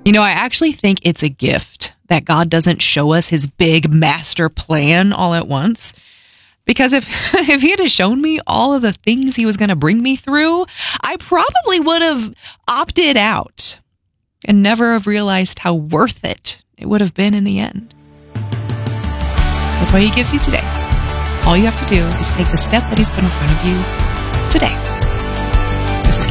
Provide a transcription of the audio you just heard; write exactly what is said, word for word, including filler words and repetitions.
You know, I actually think it's a gift that God doesn't show us his big master plan all at once. Because if if he had shown me all of the things he was going to bring me through, I probably would have opted out and never have realized how worth it it would have been in the end. That's why he gives you today. All you have to do is take the step that he's put in front of you today.